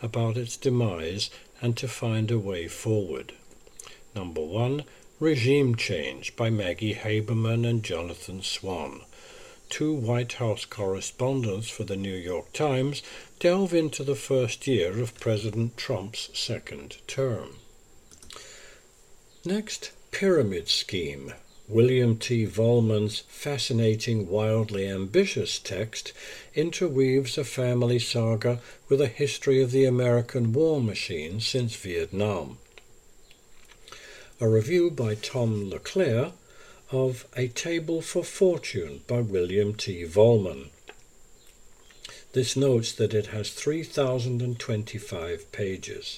about its demise and to find a way forward. Number 1. Regime Change by Maggie Haberman and Jonathan Swan. Two White House correspondents for the New York Times delve into the first year of President Trump's second term. Next, Pyramid Scheme. William T. Vollmann's fascinating, wildly ambitious text interweaves a family saga with a history of the American war machine since Vietnam. A review by Tom LeClaire of A Table for Fortune by William T. Vollmann. This notes that it has 3,025 pages.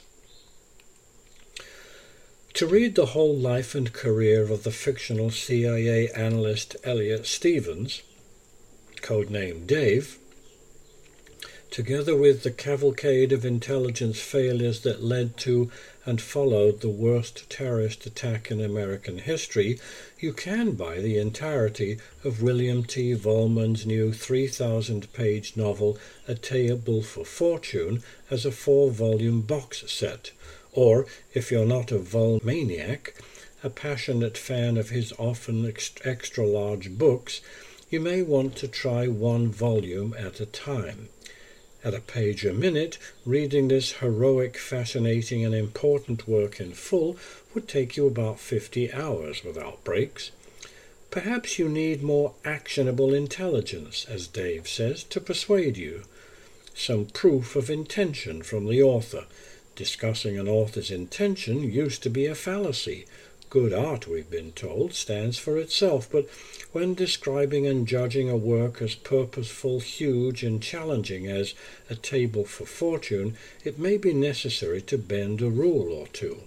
To read the whole life and career of the fictional CIA analyst Elliot Stevens, codenamed Dave, together with the cavalcade of intelligence failures that led to and followed the worst terrorist attack in American history, you can buy the entirety of William T. Vollmann's new 3,000-page novel A Table for Fortune as a 4-volume box set. Or, if you're not a Vollmaniac, a passionate fan of his often extra-large books, you may want to try one volume at a time. At a page a minute, reading this heroic, fascinating, and important work in full would take you about 50 hours without breaks. Perhaps you need more actionable intelligence, as Dave says, to persuade you. Some proof of intention from the author. Discussing an author's intention used to be a fallacy. Good art, we've been told, stands for itself, but when describing and judging a work as purposeful, huge, and challenging as A Table for Fortune, it may be necessary to bend a rule or two.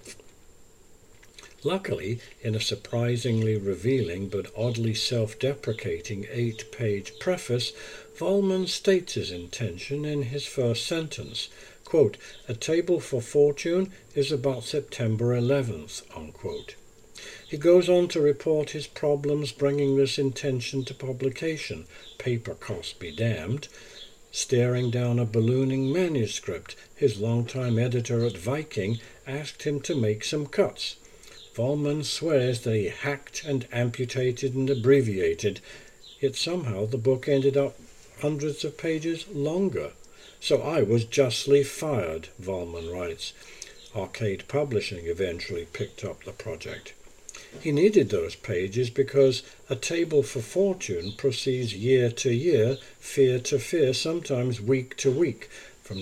Luckily, in a surprisingly revealing but oddly self-deprecating 8-page preface, Vollmann states his intention in his first sentence. Quote, A Table for Fortune is about September 11th, unquote. He goes on to report his problems bringing this intention to publication, paper cost be damned. Staring down a ballooning manuscript, his longtime editor at Viking asked him to make some cuts. Vollmann swears that he hacked and amputated and abbreviated, yet somehow the book ended up hundreds of pages longer. So I was justly fired, Vollmann writes. Arcade Publishing eventually picked up the project. He needed those pages because A Table for Fortune proceeds year to year, fear to fear, sometimes week to week, from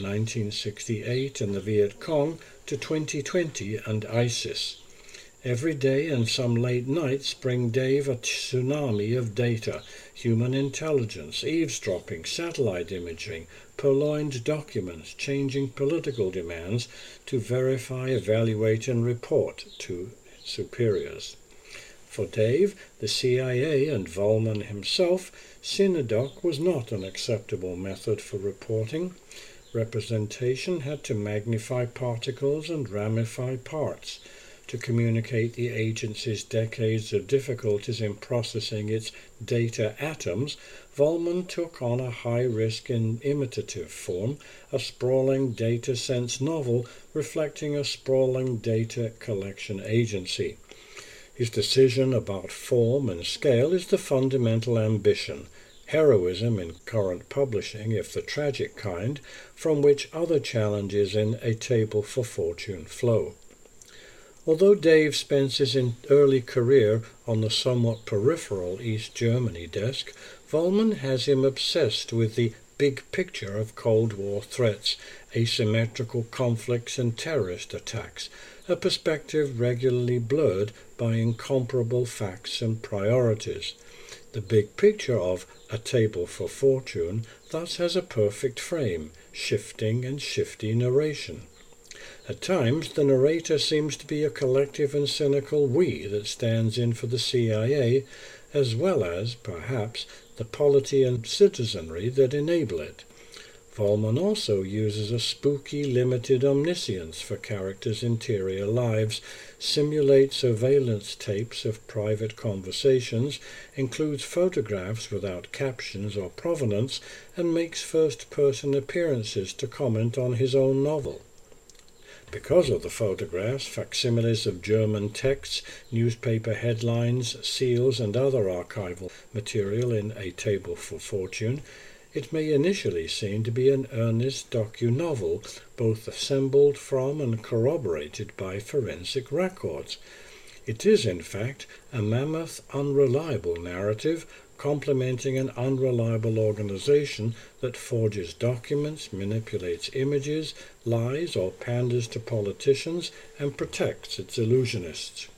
1968 and the Viet Cong to 2020 and ISIS. Every day and some late nights bring Dave a tsunami of data, human intelligence, eavesdropping, satellite imaging, purloined documents, changing political demands to verify, evaluate, and report to superiors. For Dave, the CIA, and Vollmann himself, Synodoc was not an acceptable method for reporting. Representation had to magnify particles and ramify parts. To communicate the agency's decades of difficulties in processing its data atoms, Vollmann took on a high-risk and imitative form, a sprawling data sense novel reflecting a sprawling data collection agency. His decision about form and scale is the fundamental ambition, heroism in current publishing, if the tragic kind, from which other challenges in A Table for Fortune flow. Although Dave spends his early career on the somewhat peripheral East Germany desk, Vollmann has him obsessed with the big picture of Cold War threats, asymmetrical conflicts and terrorist attacks, a perspective regularly blurred by incomparable facts and priorities. The big picture of A Table for Fortune thus has a perfect frame, shifting and shifty narration. At times, the narrator seems to be a collective and cynical we that stands in for the CIA, as well as, perhaps, the polity and citizenry that enable it. Vollmann also uses a spooky, limited omniscience for characters' interior lives, simulates surveillance tapes of private conversations, includes photographs without captions or provenance, and makes first-person appearances to comment on his own novel. Because of the photographs, facsimiles of German texts, newspaper headlines, seals, and other archival material in A Table for Fortune, it may initially seem to be an earnest docu-novel, both assembled from and corroborated by forensic records. It is, in fact, a mammoth, unreliable narrative complementing an unreliable organization that forges documents, manipulates images, lies or panders to politicians, and protects its illusionists.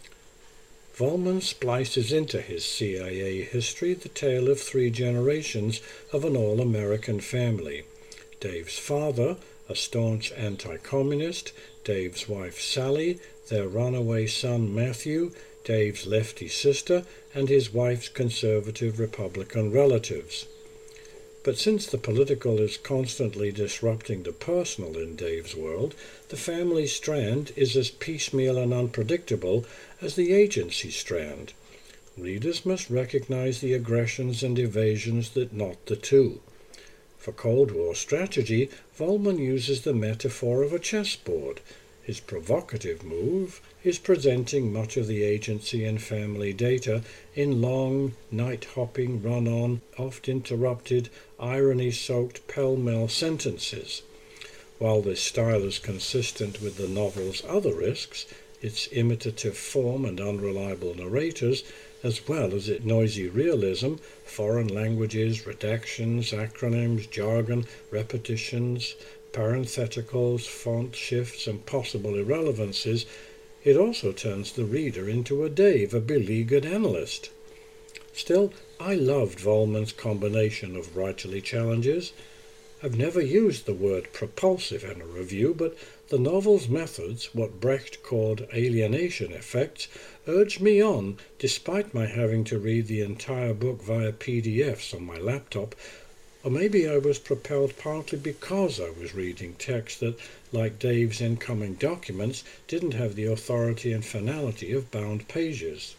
Vollmann splices into his CIA history the tale of 3 generations of an all-American family. Dave's father, a staunch anti-communist, Dave's wife Sally, their runaway son Matthew, Dave's lefty sister, and his wife's conservative Republican relatives. But since the political is constantly disrupting the personal in Dave's world, the family strand is as piecemeal and unpredictable as the agency strand. Readers must recognize the aggressions and evasions that knot the two. For Cold War strategy, Vollmann uses the metaphor of a chessboard. His provocative move is presenting much of the agency and family data in long, night-hopping, run-on, oft-interrupted, irony-soaked pell-mell sentences. While this style is consistent with the novel's other risks, its imitative form and unreliable narrators, as well as its noisy realism, foreign languages, redactions, acronyms, jargon, repetitions, parentheticals, font shifts, and possible irrelevancies, it also turns the reader into a beleaguered analyst. Still, I loved Vollmann's combination of writerly challenges. I've never used the word propulsive in a review, but the novel's methods, what Brecht called alienation effects, urged me on, despite my having to read the entire book via PDFs on my laptop. Or maybe I was propelled partly because I was reading text that, like Dave's incoming documents, didn't have the authority and finality of bound pages.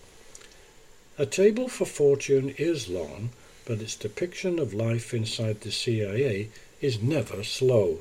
A Table for Fortune is long, but its depiction of life inside the CIA is never slow.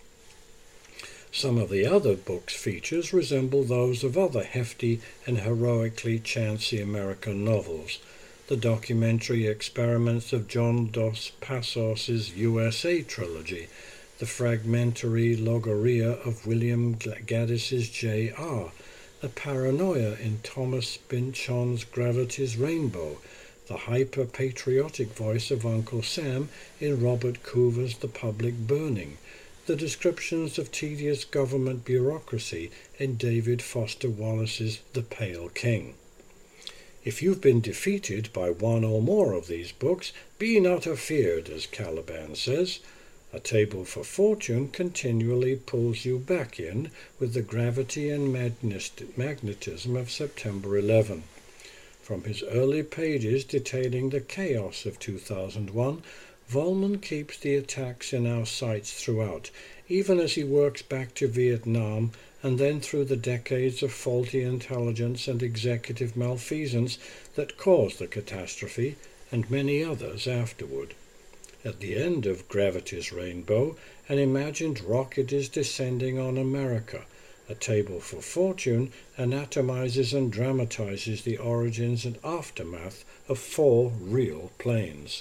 Some of the other book's features resemble those of other hefty and heroically chancy American novels. The documentary experiments of John Dos Passos's USA trilogy, the fragmentary logorrhea of William Gaddis's J.R., the paranoia in Thomas Pynchon's Gravity's Rainbow, the hyper-patriotic voice of Uncle Sam in Robert Coover's The Public Burning, the descriptions of tedious government bureaucracy in David Foster Wallace's The Pale King. If you've been defeated by one or more of these books, be not afeard, as Caliban says. A Table for Fortune continually pulls you back in with the gravity and magnetism of September 11. From his early pages detailing the chaos of 2001, Vollmann keeps the attacks in our sights throughout, even as he works back to Vietnam and then through the decades of faulty intelligence and executive malfeasance that caused the catastrophe and many others afterward. At the end of Gravity's Rainbow, an imagined rocket is descending on America. A Table for Fortune anatomizes and dramatizes the origins and aftermath of 4 real planes.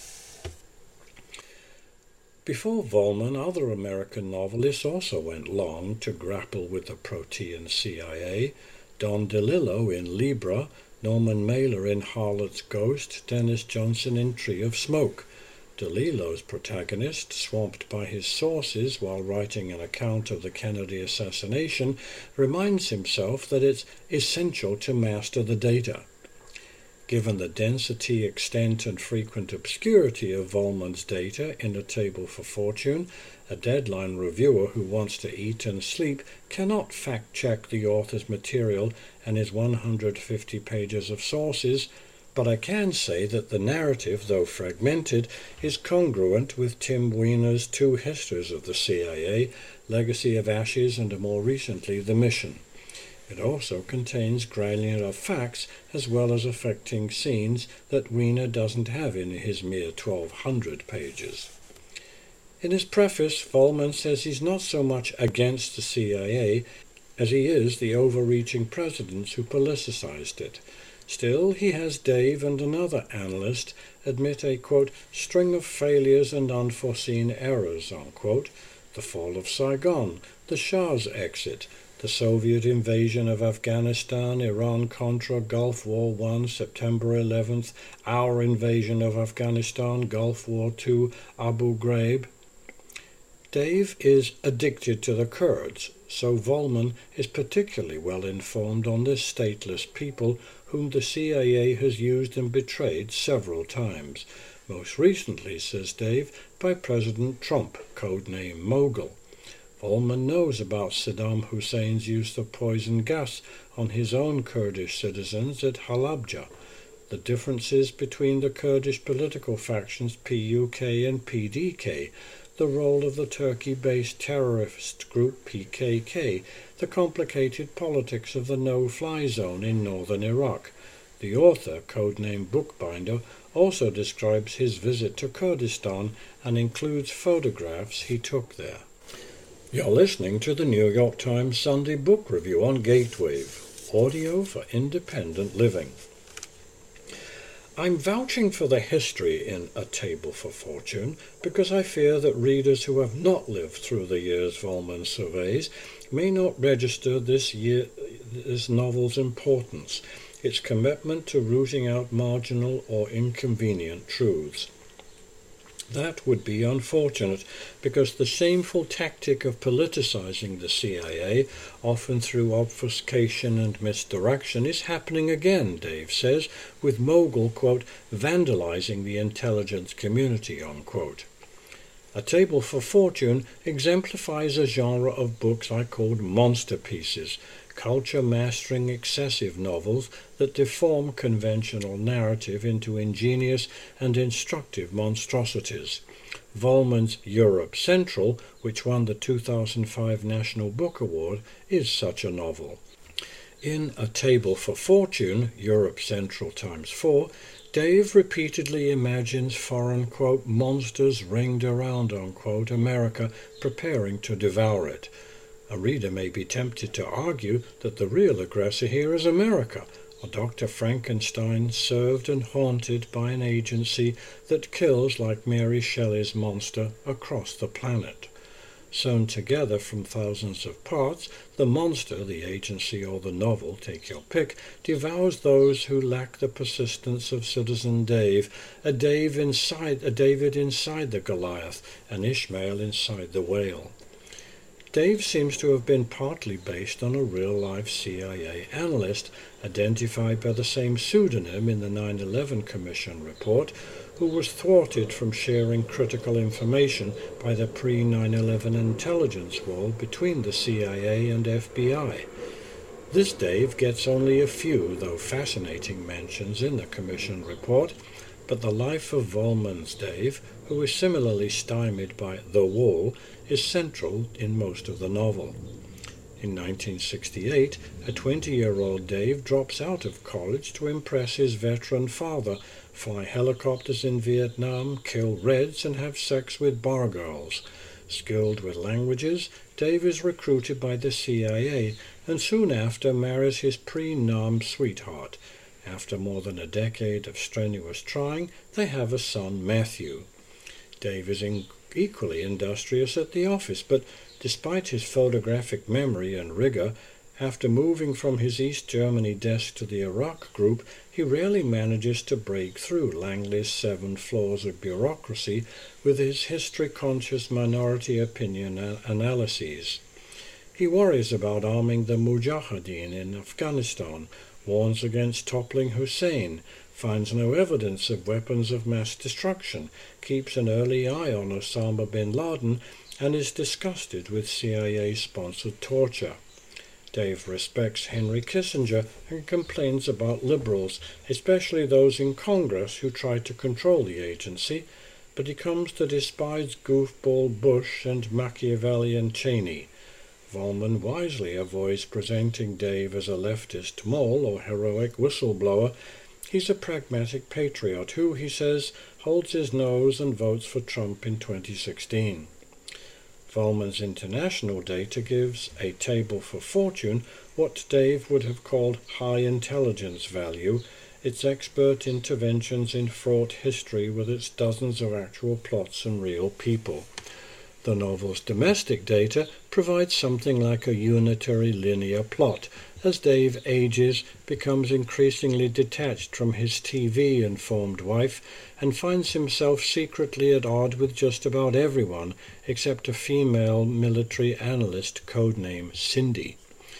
Before Vollmann, other American novelists also went long to grapple with the Protean CIA. Don DeLillo in Libra, Norman Mailer in Harlot's Ghost, Dennis Johnson in Tree of Smoke. DeLillo's protagonist, swamped by his sources while writing an account of the Kennedy assassination, reminds himself that it's essential to master the data. Given the density, extent, and frequent obscurity of Vollmann's data in A Table for Fortune, a Deadline reviewer who wants to eat and sleep cannot fact-check the author's material and his 150 pages of sources, but I can say that the narrative, though fragmented, is congruent with Tim Weiner's 2 histories of the CIA, Legacy of Ashes and more recently The Mission. It also contains granular facts as well as affecting scenes that Weiner doesn't have in his mere 1,200 pages. In his preface, Volman says he's not so much against the CIA as he is the overreaching presidents who politicized it. Still, he has Dave and another analyst admit a, quote, string of failures and unforeseen errors, unquote, the fall of Saigon, the Shah's exit, the Soviet invasion of Afghanistan, Iran-Contra, Gulf War I, September 11th, our invasion of Afghanistan, Gulf War II, Abu Ghraib. Dave is addicted to the Kurds, so Volman is particularly well informed on this stateless people whom the CIA has used and betrayed several times, most recently, says Dave, by President Trump, codename Mogul. Volman knows about Saddam Hussein's use of poison gas on his own Kurdish citizens at Halabja, the differences between the Kurdish political factions PUK and PDK, the role of the Turkey-based terrorist group PKK, the complicated politics of the no-fly zone in northern Iraq. The author, codenamed Bookbinder, also describes his visit to Kurdistan and includes photographs he took there. You're listening to the New York Times Sunday Book Review on Gatewave, audio for independent living. I'm vouching for the history in A Table for Fortune because I fear that readers who have not lived through the years Volman surveys may not register this novel's importance, its commitment to rooting out marginal or inconvenient truths. That would be unfortunate, because the shameful tactic of politicizing the CIA, often through obfuscation and misdirection, is happening again, Dave says, with Mogul, quote, vandalizing the intelligence community, unquote. A Table for Fortune exemplifies a genre of books I called monster pieces, culture-mastering excessive novels that deform conventional narrative into ingenious and instructive monstrosities. Volman's Europe Central, which won the 2005 National Book Award, is such a novel. In A Table for Fortune, Europe Central ×4, Dave repeatedly imagines foreign, quote, monsters ringed around, unquote, America, preparing to devour it. A reader may be tempted to argue that the real aggressor here is America, or Dr. Frankenstein served and haunted by an agency that kills like Mary Shelley's monster across the planet. Sewn together from thousands of parts, the monster, the agency or the novel, take your pick, devours those who lack the persistence of Citizen Dave, a David inside the Goliath, an Ishmael inside the whale. Dave seems to have been partly based on a real-life CIA analyst, identified by the same pseudonym in the 9/11 Commission report, who was thwarted from sharing critical information by the pre-9/11 intelligence wall between the CIA and FBI. This Dave gets only a few, though fascinating, mentions in the Commission report, but the life of Volman's Dave, who is similarly stymied by the wall, is central in most of the novel. In 1968, a 20-year-old Dave drops out of college to impress his veteran father, fly helicopters in Vietnam, kill Reds, and have sex with bar girls. Skilled with languages, Dave is recruited by the CIA and soon after marries his pre-Nam sweetheart. After more than a decade of strenuous trying, they have a son, Matthew. Dave is equally industrious at the office, but despite his photographic memory and rigor, after moving from his East Germany desk to the Iraq group, he rarely manages to break through Langley's 7 flaws of bureaucracy with his history-conscious minority opinion analyses. He worries about arming the Mujahideen in Afghanistan, warns against toppling Hussein, finds no evidence of weapons of mass destruction, keeps an early eye on Osama bin Laden, and is disgusted with CIA-sponsored torture. Dave respects Henry Kissinger and complains about liberals, especially those in Congress who try to control the agency, but he comes to despise goofball Bush and Machiavellian Cheney. Volman wisely avoids presenting Dave as a leftist mole or heroic whistleblower. He's a pragmatic patriot who, he says, holds his nose and votes for Trump in 2016. Vollmann's international data gives A Table for Fortune what Dave would have called high intelligence value, its expert interventions in fraught history with its dozens of actual plots and real people. The novel's domestic data provides something like a unitary linear plot, as Dave ages, becomes increasingly detached from his TV-informed wife, and finds himself secretly at odds with just about everyone except a female military analyst codenamed Cindy.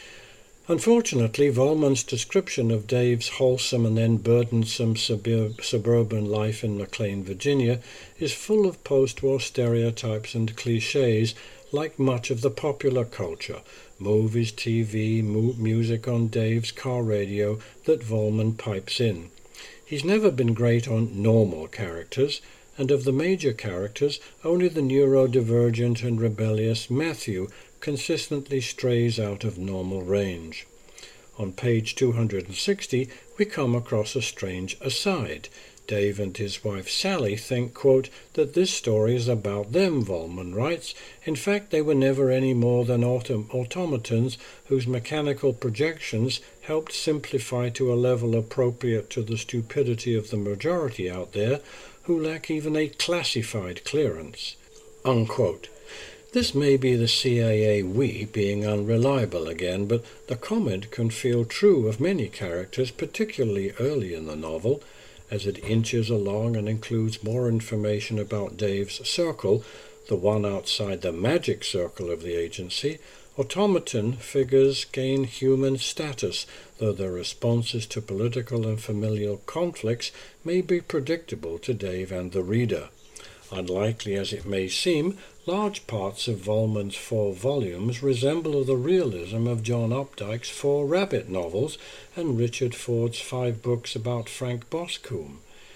Unfortunately, Vollmann's description of Dave's wholesome and then burdensome suburban life in McLean, Virginia, is full of post-war stereotypes and cliches, like much of the popular culture, movies, TV, music on Dave's car radio that Vollmann pipes in. He's never been great on normal characters, and of the major characters, only the neurodivergent and rebellious Matthew consistently strays out of normal range. On page 260, we come across a strange aside. Dave and his wife Sally think, quote, that this story is about them, Vollmann writes. In fact, they were never any more than automatons whose mechanical projections helped simplify to a level appropriate to the stupidity of the majority out there, who lack even a classified clearance. Unquote. This may be the CIA we being unreliable again, but the comment can feel true of many characters, particularly early in the novel. As it inches along and includes more information about Dave's circle, the one outside the magic circle of the agency, automaton figures gain human status, though their responses to political and familial conflicts may be predictable to Dave and the reader. Unlikely as it may seem, large parts of Vollmann's 4 volumes resemble the realism of John Updike's 4 Rabbit novels and Richard Ford's 5 books about Frank Boscombe.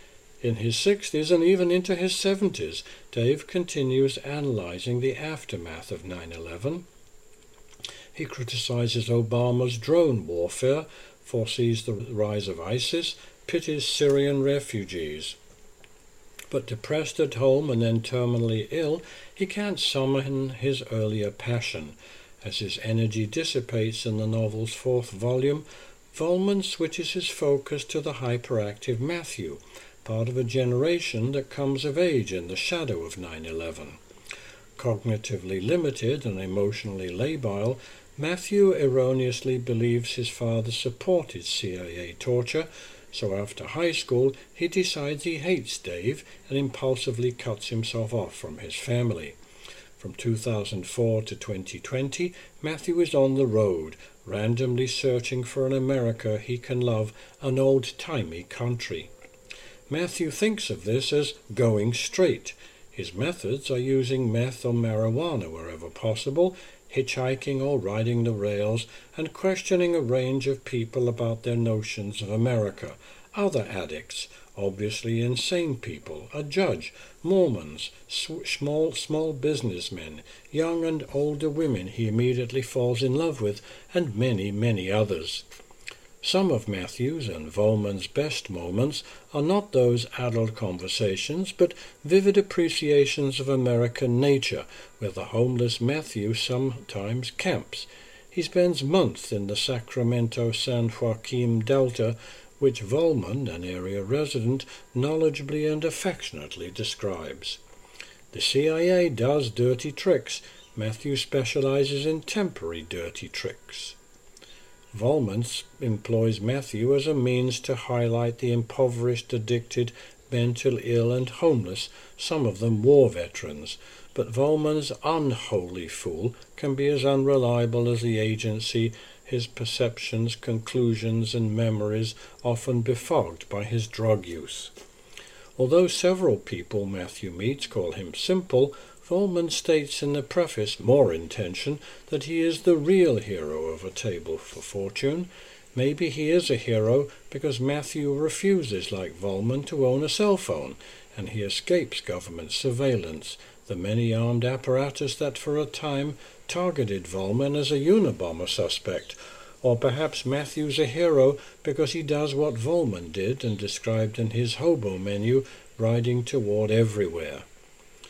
In his 60s and even into his 70s, Dave continues analyzing the aftermath of 9/11. He criticizes Obama's drone warfare, foresees the rise of ISIS, pities Syrian refugees. But depressed at home and then terminally ill, he can't summon his earlier passion. As his energy dissipates in the novel's 4th volume, Vollmann switches his focus to the hyperactive Matthew, part of a generation that comes of age in the shadow of 9/11. Cognitively limited and emotionally labile, Matthew erroneously believes his father supported CIA torture, so after high school he decides he hates Dave and impulsively cuts himself off from his family. From 2004 to 2020, Matthew is on the road, randomly searching for an America he can love, an old-timey country. Matthew thinks of this as going straight. His methods are using meth or marijuana wherever possible, hitchhiking or riding the rails, and questioning a range of people about their notions of America, other addicts, obviously insane people, a judge, Mormons, small businessmen, young and older women he immediately falls in love with, and many, many others. Some of Matthew's and Vollmann's best moments are not those adult conversations, but vivid appreciations of American nature, where the homeless Matthew sometimes camps. He spends months in the Sacramento-San Joaquin Delta, which Vollmann, an area resident, knowledgeably and affectionately describes. The CIA does dirty tricks. Matthew specializes in temporary dirty tricks. Vollmann employs Matthew as a means to highlight the impoverished, addicted, mentally ill and homeless, some of them war veterans, but Vollmann's unholy fool can be as unreliable as the agency, his perceptions, conclusions and memories often befogged by his drug use. Although several people Matthew meets call him simple, Vollmann states in the preface, more intention, that he is the real hero of A Table for Fortune. Maybe he is a hero because Matthew refuses, like Vollmann, to own a cell phone, and he escapes government surveillance, the many-armed apparatus that for a time targeted Vollmann as a Unabomber suspect. Or perhaps Matthew's a hero because he does what Vollmann did and described in his hobo menu, riding toward everywhere.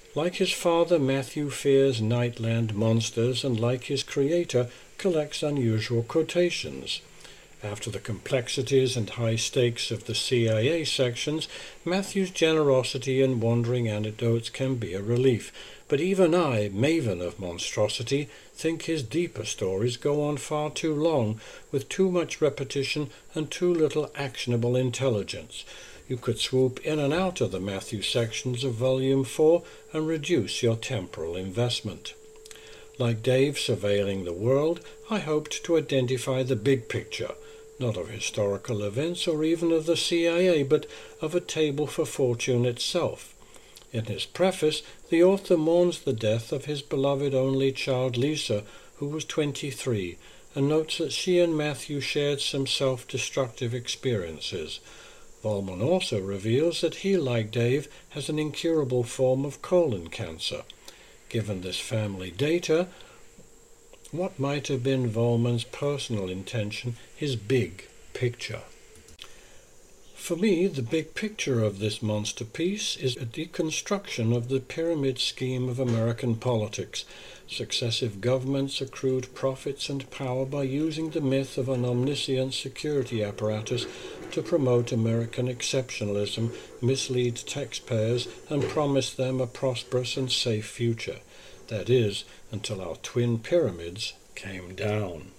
Like his father, Matthew fears nightland monsters, and like his creator, collects unusual quotations. After the complexities and high stakes of the CIA sections, Matthew's generosity and wandering anecdotes can be a relief. But even I, maven of monstrosity, think his deeper stories go on far too long, with too much repetition and too little actionable intelligence. You could swoop in and out of the Matthew sections of Volume 4 and reduce your temporal investment. Like Dave surveilling the world, I hoped to identify the big picture, not of historical events or even of the CIA, but of a table for fortune itself. In his preface, the author mourns the death of his beloved only child Lisa, who was 23, and notes that she and Matthew shared some self-destructive experiences. Vollmann also reveals that he, like Dave, has an incurable form of colon cancer. Given this family data, what might have been Vollmann's personal intention, his big picture? For me, the big picture of this monster piece is a deconstruction of the pyramid scheme of American politics. Successive governments accrued profits and power by using the myth of an omniscient security apparatus to promote American exceptionalism, mislead taxpayers, and promise them a prosperous and safe future. That is, until our twin pyramids came down.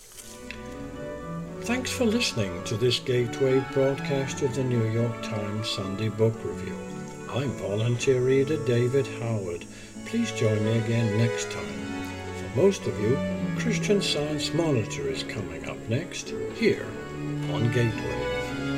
Thanks for listening to this Gateway broadcast of the New York Times Sunday Book Review. I'm volunteer reader David Howard. Please join me again next time. For most of you, Christian Science Monitor is coming up next, here on Gateway.